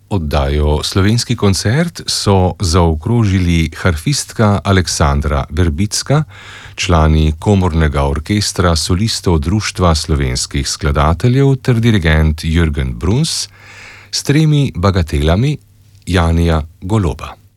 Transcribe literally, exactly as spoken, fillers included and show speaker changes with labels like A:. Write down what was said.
A: Oddajo Slovenski koncert so zaokrožili harfistka Aleksandra Verbicka, člani komornega orkestra solistov Društva slovenskih skladateljev ter dirigent Jürgen Bruns s tremi bagatelami Janija Goloba.